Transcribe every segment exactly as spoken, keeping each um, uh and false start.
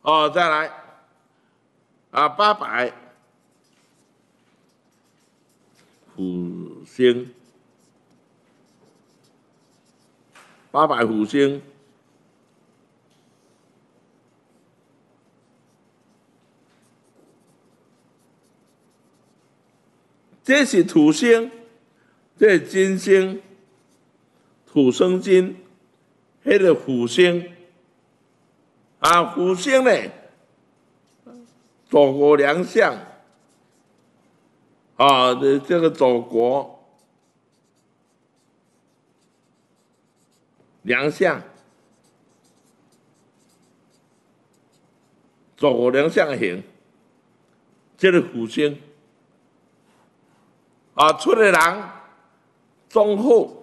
哦，再来啊，八百虎星，八百虎星。这是土星，这是金星，土生金，迄个虎星啊，虎星呢，走国良相啊，这这个走国良相，走国良相型，这个虎星。啊，出的人忠厚，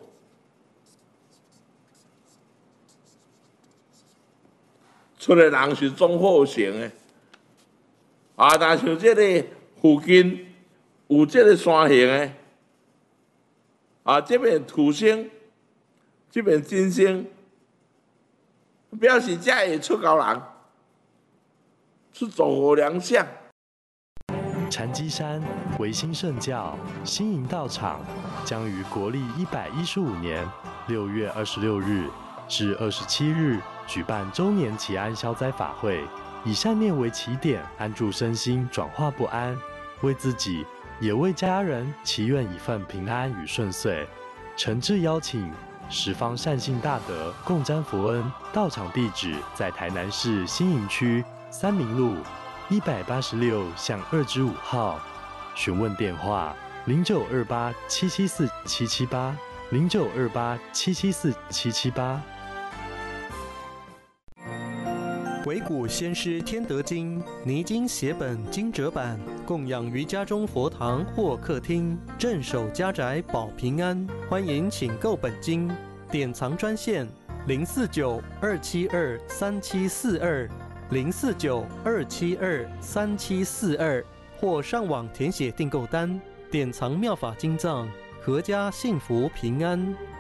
出的人是忠厚型的。啊，但像这个附近有这个山形的，啊，这边土星，这边金星，表示这会出高人，是走火良相。 禅机山维新圣教新营道场将于国历一百一十五年六月二十六日至二十七日举办周年祈安消灾法会，以善念为起点，安住身心，转化不安，为自己也为家人祈愿一份平安与顺遂。诚挚邀请十方善信大德共沾福恩。道场地址在台南市新营区三民路一百八十六巷二之五号，询问电话零九二八七七四七七八零九二八七七四七七八。 维谷先师天德经泥经写本经折版，供养于家中佛堂或客厅，镇守家宅保平安。欢迎请购本经，典藏专线零四九二七二三七四二。零四九二七二三七四二，或上网填写订购单，典藏妙法经藏，阖家幸福平安。